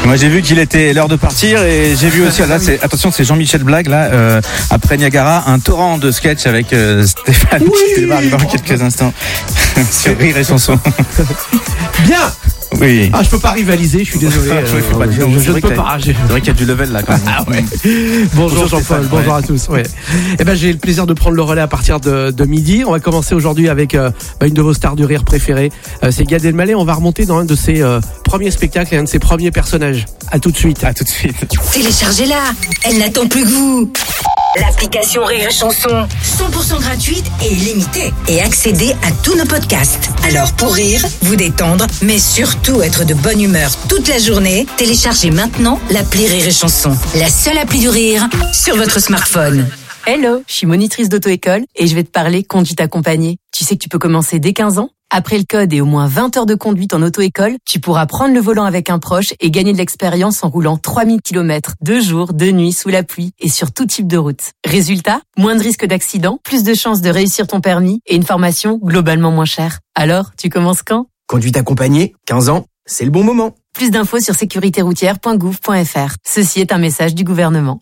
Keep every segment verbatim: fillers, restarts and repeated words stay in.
Moi j'ai vu qu'il était l'heure de partir et j'ai vu aussi, là c'est, attention c'est Jean-Michel Blague là, euh, après Niagara, un torrent de sketch avec euh, Stéphane oui qui débarque dans quelques instants sur Rire et Chanson. Bien. Oui. Ah, je peux pas rivaliser, je suis désolé. Ah, je, euh, pas je, je, je ne peux pas. C'est vrai qu'il y a du level là quand même. Ah ouais. Bonjour, bonjour Jean-Paul, bonjour ouais. à tous. Ouais. Eh ben, j'ai le plaisir de prendre le relais à partir de, de midi. On va commencer aujourd'hui avec euh, bah, une de vos stars du rire préférées. Euh, c'est Gad Elmaleh. On va remonter dans un de ses euh, premiers spectacles et un de ses premiers personnages. À tout de suite. À tout de suite. Téléchargez-la. Elle n'attend plus que vous. L'application Rire et Chanson, cent pour cent gratuite et illimitée. Et accédez à tous nos podcasts. Alors pour rire, vous détendre, mais surtout être de bonne humeur toute la journée, téléchargez maintenant l'appli Rire et Chanson. La seule appli du rire sur votre smartphone. Hello, je suis monitrice d'auto-école et je vais te parler conduite accompagnée. Tu sais que tu peux commencer dès quinze ans ? Après le code et au moins vingt heures de conduite en auto-école, tu pourras prendre le volant avec un proche et gagner de l'expérience en roulant trois mille kilomètres, deux jours, deux nuits, sous la pluie et sur tout type de route. Résultat, moins de risques d'accident, plus de chances de réussir ton permis et une formation globalement moins chère. Alors, tu commences quand ? Conduite accompagnée, quinze ans, c'est le bon moment. Plus d'infos sur sécurité routière point gouv point f r. Ceci est un message du gouvernement.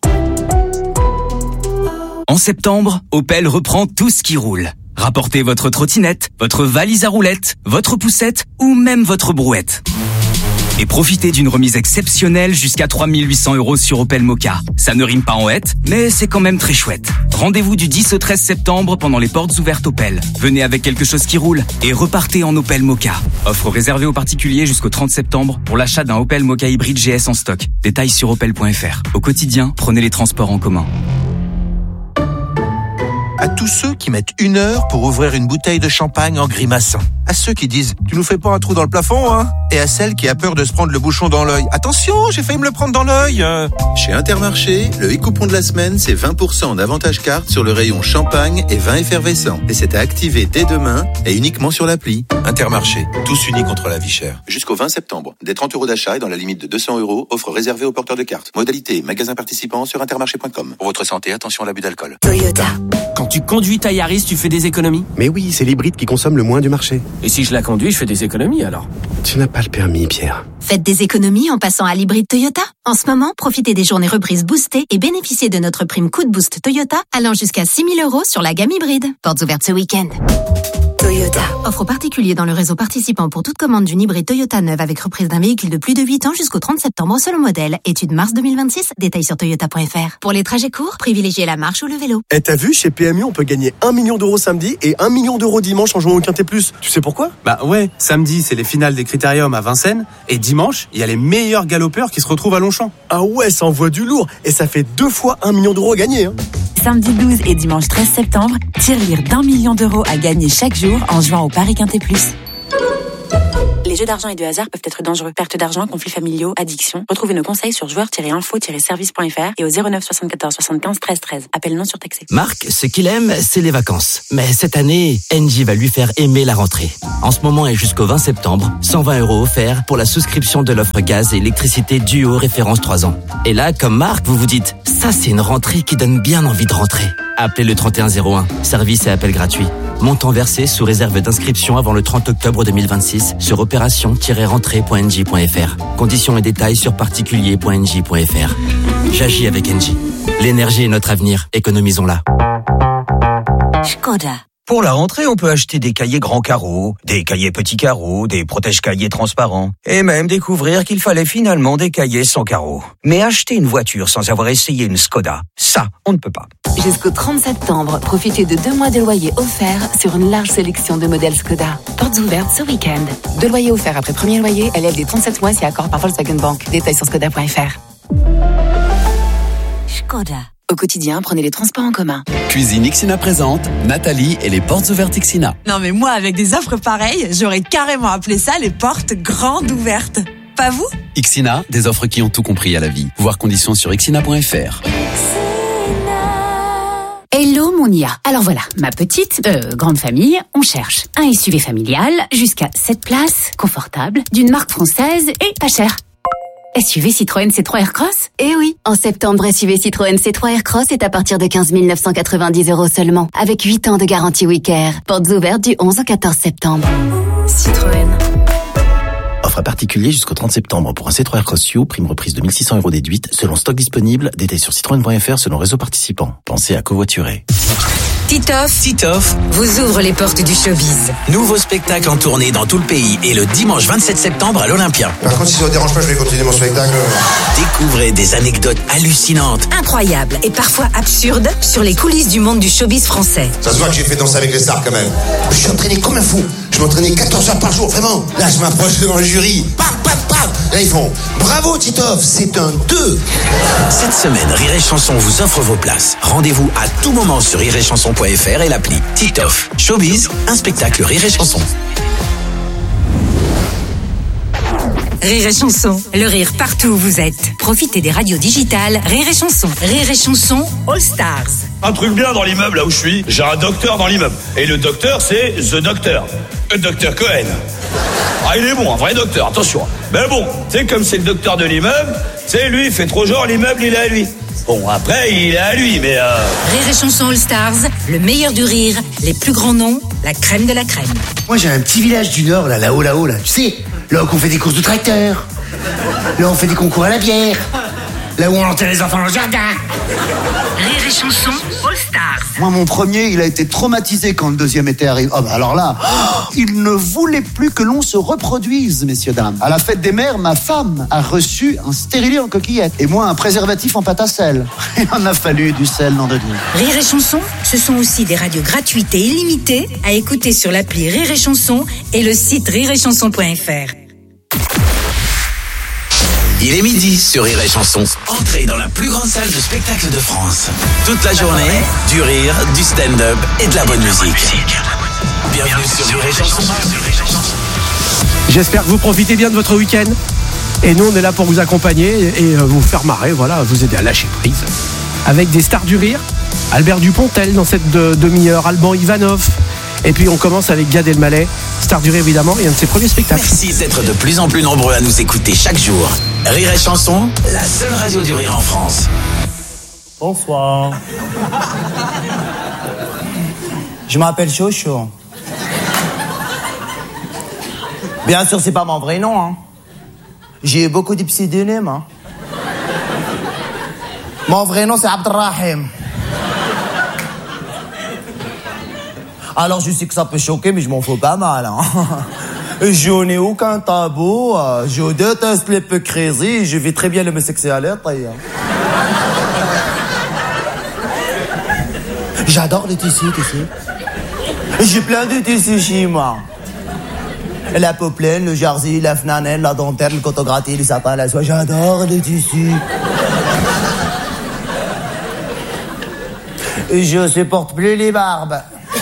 En septembre, Opel reprend tout ce qui roule. Rapportez votre trottinette, votre valise à roulettes, votre poussette ou même votre brouette. Et profitez d'une remise exceptionnelle jusqu'à trois mille huit cents euros sur Opel Mokka. Ça ne rime pas en hête, mais c'est quand même très chouette. Rendez-vous du dix au treize septembre pendant les portes ouvertes Opel. Venez avec quelque chose qui roule et repartez en Opel Mokka. Offre réservée aux particuliers jusqu'au trente septembre pour l'achat d'un Opel Mokka hybride G S en stock. Détails sur opel point f r. Au quotidien, prenez les transports en commun. À tous ceux qui mettent une heure pour ouvrir une bouteille de champagne en grimaçant. À ceux qui disent « Tu nous fais pas un trou dans le plafond, hein ?» Et à celle qui a peur de se prendre le bouchon dans l'œil. « Attention, j'ai failli me le prendre dans l'œil !» Chez Intermarché, le e-coupon de la semaine, c'est vingt pour cent d'avantage carte sur le rayon champagne et vin effervescent. Et c'est à activer dès demain et uniquement sur l'appli. Intermarché, tous unis contre la vie chère. Jusqu'au vingt septembre, des trente euros d'achat et dans la limite de deux cents euros, offre réservée aux porteurs de cartes. Modalité, magasin participant sur intermarché point com. Pour votre santé, attention à l'abus d'alcool. Toyota. Quand tu conduis ta Yaris, tu fais des économies ? Mais oui, c'est l'hybride qui consomme le moins du marché. Et si je la conduis, je fais des économies alors ? Tu n'as pas le permis, Pierre. Faites des économies en passant à l'hybride Toyota. En ce moment, profitez des journées reprises boostées et bénéficiez de notre prime coup de boost Toyota allant jusqu'à six mille euros sur la gamme hybride. Portes ouvertes ce week-end. Toyota. Offre aux particuliers dans le réseau participant pour toute commande d'une hybride Toyota neuve avec reprise d'un véhicule de plus de huit ans jusqu'au trente septembre selon modèle. Étude mars deux mille vingt-six. Détails sur toyota point f r. Pour les trajets courts, privilégiez la marche ou le vélo. Et t'as vu, chez P M U, on peut gagner un million d'euros samedi et un million d'euros dimanche en jouant au Quintet Plus. Tu sais pourquoi ? Bah ouais, samedi, c'est les finales des Critériums à Vincennes. Et dimanche, il y a les meilleurs galopeurs qui se retrouvent à Longchamp. Ah ouais, ça envoie du lourd. Et ça fait deux fois un million d'euros à gagner. Hein. Samedi douze et dimanche treize septembre, tirelire d'un million d'euros à gagner chaque jour en jouant au Paris Quintet Plus. Les jeux d'argent et de hasard peuvent être dangereux. Perte d'argent, conflits familiaux, addiction. Retrouvez nos conseils sur joueurs tiret info tiret service point f r et au zéro neuf soixante-quatorze soixante-quinze treize treize. Appel non surtaxé. Marc, ce qu'il aime, c'est les vacances. Mais cette année, Engie va lui faire aimer la rentrée. En ce moment et jusqu'au vingt septembre, cent vingt euros offerts pour la souscription de l'offre gaz et électricité Duo référence trois ans. Et là, comme Marc, vous vous dites, ça c'est une rentrée qui donne bien envie de rentrer. Appelez le trente et un zéro un. Service et appel gratuit. Montant versé sous réserve d'inscription avant le trente octobre deux mille vingt-six sur opération tiret rentrée point engie point f r. Conditions et détails sur particulier point engie point f r. J'agis avec Engie. L'énergie est notre avenir. Économisons-la. Skoda. Pour la rentrée, on peut acheter des cahiers grands carreaux, des cahiers petits carreaux, des protège-cahiers transparents, et même découvrir qu'il fallait finalement des cahiers sans carreaux. Mais acheter une voiture sans avoir essayé une Skoda, ça, on ne peut pas. Jusqu'au trente septembre, profitez de deux mois de loyer offerts sur une large sélection de modèles Skoda. Portes ouvertes ce week-end. Deux loyers offerts après premier loyer, L F D trente-sept mois si accord par Volkswagen Bank. Détails sur skoda point f r. Skoda. Au quotidien, prenez les transports en commun. Cuisine Ixina présente Nathalie et les portes ouvertes Ixina. Non mais moi, avec des offres pareilles, j'aurais carrément appelé ça les portes grandes ouvertes. Pas vous ? Ixina, des offres qui ont tout compris à la vie. Voir conditions sur ixina point f r. Hello mon I A. Alors voilà, ma petite, euh, grande famille, on cherche un S U V familial jusqu'à sept places, confortable, d'une marque française et pas cher. S U V Citroën C trois Aircross ? Eh oui, en septembre, S U V Citroën C trois Aircross est à partir de quinze mille neuf cent quatre-vingt-dix euros seulement, avec huit ans de garantie Wicker. Portes ouvertes du onze au quatorze septembre. Citroën. Offre à particulier jusqu'au trente septembre pour un C trois Aircross U, prime reprise de mille six cents euros déduite, selon stock disponible, détail sur citroën point f r selon réseau participant. Pensez à covoiturer. Titoff, Titoff vous ouvre les portes du showbiz. Nouveau spectacle en tournée dans tout le pays et le dimanche vingt-sept septembre à l'Olympia. Par contre, si ça ne dérange pas, je vais continuer mon spectacle. Découvrez des anecdotes hallucinantes, Incroyables et parfois absurdes sur les coulisses du monde du showbiz français. Ça se voit que j'ai fait danser avec les stars quand même. Je suis entraîné comme un fou. Je m'entraînais quatorze heures par jour, vraiment. Là, je m'approche devant le jury. Pam, pam, pam. Là, ils font bravo Titoff, c'est un deux. Cette semaine, Rire et Chanson vous offre vos places. Rendez-vous à tout moment sur rire et chanson point f r et l'appli Titoff. Showbiz, un spectacle Rire et Chanson. Rire et Chanson, le rire partout où vous êtes. Profitez des radios digitales Rire et Chanson. Rire et Chanson All Stars. Un truc bien dans l'immeuble là où je suis, j'ai un docteur dans l'immeuble. Et le docteur, c'est The Doctor. Le docteur Cohen. Ah, il est bon, un vrai docteur, attention. Mais bon, c'est comme c'est le docteur de l'immeuble, c'est lui, il fait trop genre, l'immeuble, il est à lui. Bon, après, il est à lui, mais euh... Rire et Chanson All Stars, le meilleur du rire, les plus grands noms, la crème de la crème. Moi, j'ai un petit village du Nord, là, là-haut, là-haut, là. Tu sais, là où on fait des courses de tracteurs. Là où on fait des concours à la bière. Là où on enterre les enfants dans le jardin. Rire et Chanson All Stars. Moi, mon premier, il a été traumatisé quand le deuxième était arrivé. Oh, bah alors là, oh, il ne voulait plus que l'on se reproduise, messieurs, dames. À la fête des mères, ma femme a reçu un stérilet en coquillette. Et moi, un préservatif en pâte à sel. Il en a fallu du sel, nom de Dieu. Rire et Chanson, ce sont aussi des radios gratuites et illimitées à écouter sur l'appli Rire et Chanson et le site rire et chanson point f r. Il est midi sur Rire et Chanson. Entrez dans la plus grande salle de spectacle de France. Toute la journée, du rire, du stand-up et de la bonne musique. Bienvenue sur Rire et Chanson. J'espère que vous profitez bien de votre week-end. Et nous, on est là pour vous accompagner et vous faire marrer, voilà, vous aider à lâcher prise. Avec des stars du rire, Albert Dupontel dans cette de, demi-heure, Alban Ivanov. Et puis on commence avec Gad Elmaleh, star du rire évidemment, et un de ses premiers spectacles. Merci d'être de plus en plus nombreux à nous écouter chaque jour. Rire et Chanson, la seule radio du rire en France. Bonsoir. Je m'appelle Chocho. Bien sûr, c'est pas mon vrai nom, hein. J'ai eu beaucoup de pseudonymes, hein. Mon vrai nom, c'est Abdelrahim. Alors, je sais que ça peut choquer, mais je m'en fous pas mal, hein. Je n'ai aucun tabou, je déteste l'hypocrisie, je vis très bien l'homosexualité. J'adore les tissus, tu sais. J'ai plein de tissus chez moi. La poplène, le jersey, la flanelle, la dentelle, le coton gratté, le sapin, la soie, j'adore les tissus. Je supporte plus les barbes.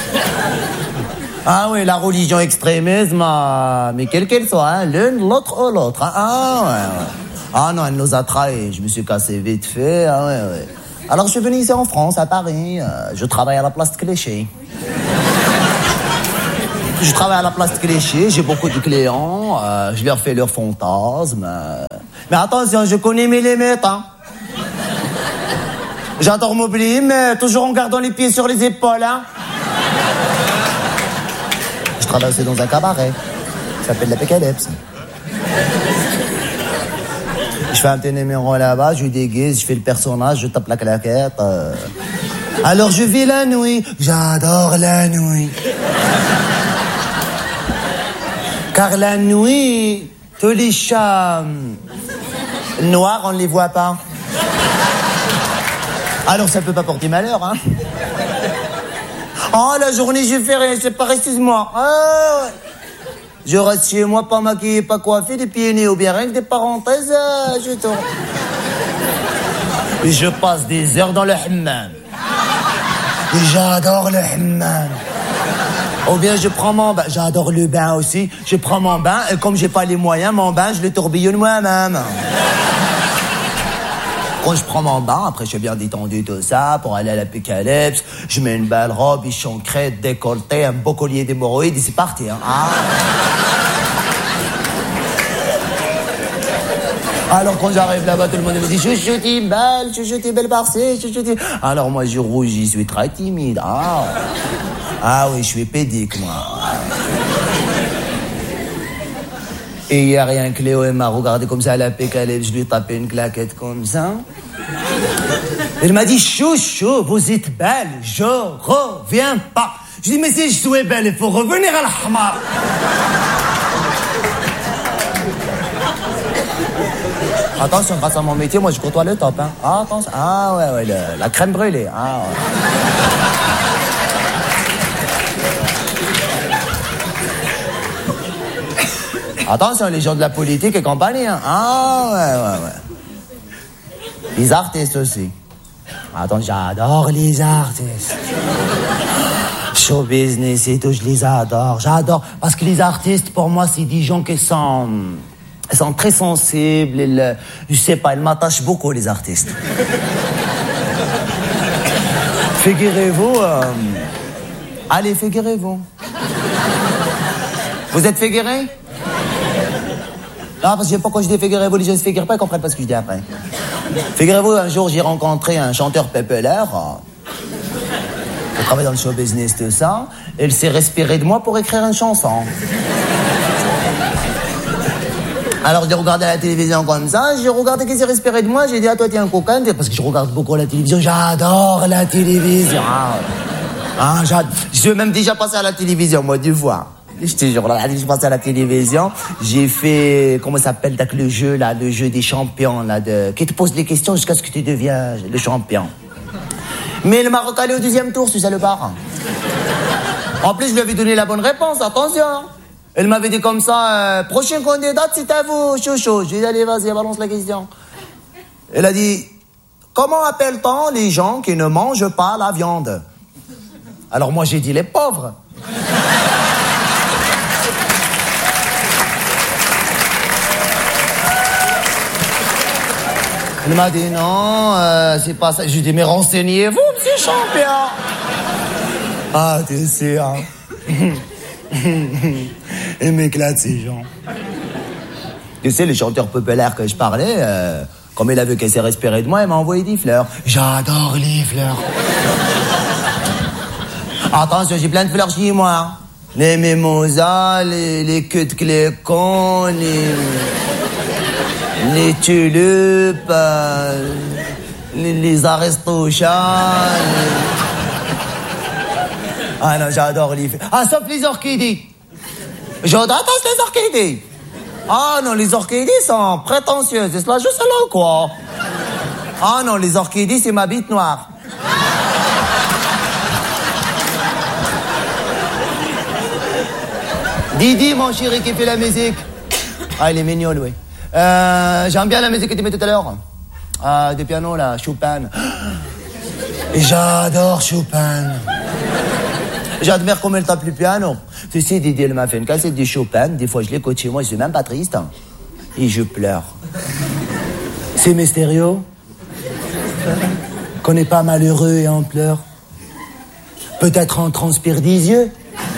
Ah oui, la religion extrémisme, euh, mais quelle qu'elle soit, hein, l'une, l'autre ou l'autre. Hein, ah, ouais, ouais. Ah non, elle nous a trahis. Je me suis cassé vite fait. Ah ouais, ouais. Alors je suis venu ici en France, à Paris. Euh, je travaille à la place de Clichy. Je travaille à la place de Clichy, j'ai beaucoup de clients. Euh, je leur fais leurs fantasmes. Euh... Mais attention, je connais mes limites. Hein. J'adore m'oublier, mais toujours en gardant les pieds sur les épaules. Hein. Je travaille aussi dans un cabaret. Ça s'appelle l'Apocalypse. Je fais un petit numéro là-bas, je déguise, je fais le personnage, je tape la claquette. Euh... Alors je vis la nuit. J'adore la nuit. Car la nuit, tous les chats noirs, on ne les voit pas. Alors ça peut pas porter malheur, hein. Oh, la journée, je fais rien, c'est pas excuse-moi. Ah, ouais. Je reste chez moi, pas maquillé, pas coiffé, des pieds nés ou bien rien que des parenthèses, euh, je tourne. Je passe des heures dans le hammam. Et j'adore le hammam. Ou bien je prends mon bain, j'adore le bain aussi. Je prends mon bain, et comme j'ai pas les moyens, mon bain, je le tourbillonne moi-même. Quand je prends mon bain, après je suis bien détendu tout ça, pour aller à l'Apocalypse, je mets une belle robe, échancrée, décolletée, un beau collier d'hémorroïdes, et c'est parti, hein. Ah. Alors quand j'arrive là-bas, tout le monde me dit « Chouchouti, belle, chouchouti, belle par-ci, chouchouti... » Alors moi je rougis, je suis très timide. Ah, ah oui, je suis pédique, moi. Et hier, rien que Léo, elle m'a regardé comme ça à la pécalette, je lui ai tapé une claquette comme ça. Elle m'a dit, chouchou, vous êtes belle, je reviens pas. Je dis, mais si je suis belle, il faut revenir à l'Ahmar. Attention, grâce à mon métier, moi, je côtoie le top, hein. Ah, attention. Ah, ouais, ouais, le, la crème brûlée. Ah, ouais. Attention, les gens de la politique et compagnie, hein. Ah, ouais, ouais, ouais. Les artistes aussi. Attends, j'adore les artistes. Show business et tout, je les adore. J'adore. Parce que les artistes, pour moi, c'est des gens qui sont... Ils sont très sensibles, ils, je sais pas, ils m'attachent beaucoup, les artistes. Figurez-vous... Euh, allez, figurez-vous. Vous êtes figuré? Non, parce que j'aime pas quand je dis figurez-vous, les gens se figurent pas, ils comprennent pas ce que je dis après. Figurez-vous, un jour, j'ai rencontré un chanteur populaire, qui travaille dans le show business, tout ça, et il s'est respiré de moi pour écrire une chanson. Alors, je l'ai regardé à la télévision comme ça, j'ai regardé qu'il s'est respiré de moi, j'ai dit, ah, toi, t'es un coquin, parce que je regarde beaucoup la télévision, j'adore la télévision. Ah, j'adore. Je suis même déjà passé à la télévision, moi, deux fois. Je te jure, là, je passais à la télévision, j'ai fait, comment ça s'appelle, le jeu, là, le jeu des champions, là, de, qui te pose des questions jusqu'à ce que tu deviens le champion. Mais il m'a recalé au deuxième tour, ce salopard. En plus, je lui avais donné la bonne réponse, attention. Elle m'avait dit comme ça, euh, prochaine candidate, c'est à vous, chouchou. Je lui ai dit, allez, vas-y, balance la question. Elle a dit, comment appelle-t-on les gens qui ne mangent pas la viande? Alors moi, j'ai dit, les pauvres. Elle m'a dit, non, euh, c'est pas ça. Je lui ai dit, mais renseignez-vous, monsieur champion. Ah, tu sais, hein. Il m'éclate, ces gens. Tu sais, les chanteurs populaires que je parlais, euh, comme il a vu qu'elle s'est respirée de moi, il m'a envoyé des fleurs. J'adore les fleurs. Attention, j'ai plein de fleurs chez moi. Les mimosas, les, les queues de clécon, les... les tulipes, euh, les, les aristochats, les... Ah non, j'adore les fleurs. Ah, sauf les orchidées. J'adore les orchidées. Ah non, les orchidées sont prétentieuses. C'est cela juste là, quoi. Ah non, les orchidées, c'est ma bite noire. Didi, mon chéri, qui fait la musique. Ah, il est mignon, oui. Euh, j'aime bien la musique que tu mets tout à l'heure. Ah, des pianos, là, Chopin. J'adore Chopin. J'admire comment elle tape le piano. Tu sais, Didi, elle m'a fait une cassette de Chopin. Des fois, je l'écoute chez moi, je suis même pas triste. Et je pleure. C'est mystérieux. Qu'on n'est pas malheureux et on pleure. Peut-être on transpire des yeux.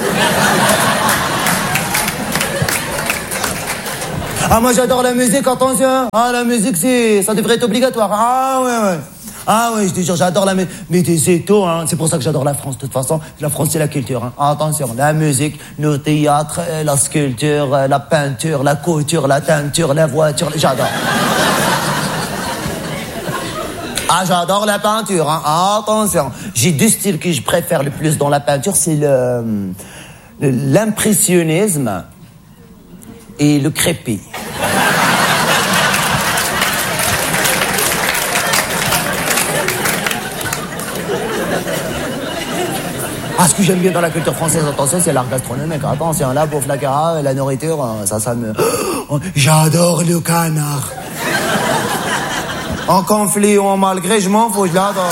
Ah, moi, j'adore la musique, attention. Ah, la musique, c'est, ça devrait être obligatoire. Ah, ouais, ouais. Ah, ouais, je te jure, j'adore la musique. Mais c'est tout, hein. C'est pour ça que j'adore la France, de toute façon. La France, c'est la culture, hein. Attention, la musique, le théâtre, la sculpture, la peinture, la couture, la teinture, la voiture, j'adore. Ah, j'adore la peinture, hein. Attention. J'ai deux styles que je préfère le plus dans la peinture, c'est le, l'impressionnisme et le crépi. Ah, ce que j'aime bien dans la culture française, attention, c'est l'art gastronomique. Attention, la bouffe, la cara, la nourriture, ça, ça me... Oh, j'adore le canard. En conflit ou en malgré, je m'en fous, je l'adore.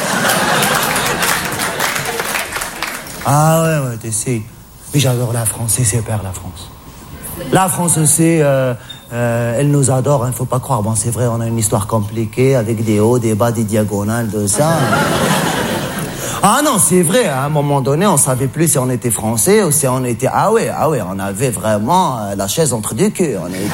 Ah ouais, ouais, tu sais. Mais j'adore la France, c'est super, la France. La France aussi, euh, euh, elle nous adore, hein, faut pas croire. Bon, c'est vrai, on a une histoire compliquée avec des hauts, des bas, des diagonales, de ça. Ah non, c'est vrai, à un moment donné, on savait plus si on était français ou si on était... Ah ouais, ah ouais, on avait vraiment euh, la chaise entre deux queues, on était...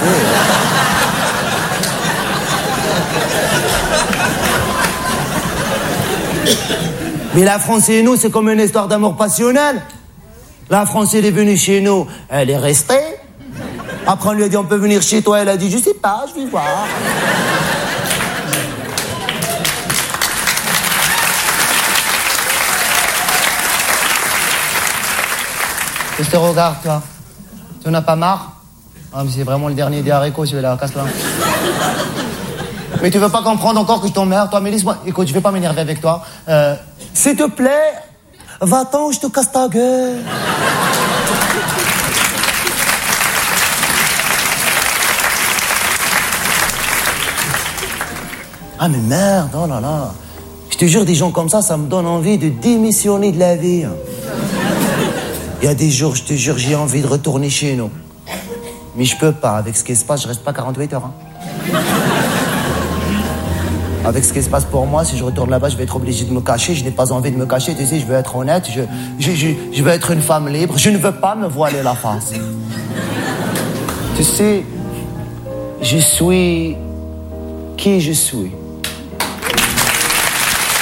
Mais la France et nous, c'est comme une histoire d'amour passionnel. La France, elle est venue chez nous, elle est restée. Après, on lui a dit, on peut venir chez toi. Elle a dit, je sais pas, je vais voir. Je te regarde, toi. Tu n'en as pas marre? Ah, mais c'est vraiment le dernier des haricots, celui-là, casse-la. Mais tu veux pas comprendre encore que je t'emmerde, toi? Mais laisse-moi. Écoute, je vais pas m'énerver avec toi. Euh, s'il te plaît, va-t'en, je te casse ta gueule. Ah, mais merde, oh là là. Je te jure, des gens comme ça, ça me donne envie de démissionner de la vie. Il y a des jours, je te jure, j'ai envie de retourner chez nous. Mais je peux pas. Avec ce qui se passe, je reste pas quarante-huit heures. Hein. Avec ce qui se passe pour moi, si je retourne là-bas, je vais être obligé de me cacher. Je n'ai pas envie de me cacher. Tu sais, je veux être honnête. Je, je, je, je veux être une femme libre. Je ne veux pas me voiler la face. Tu sais, je suis qui je suis.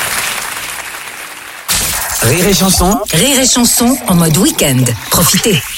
Rire et chanson. Rire et chanson en mode week-end. Profitez.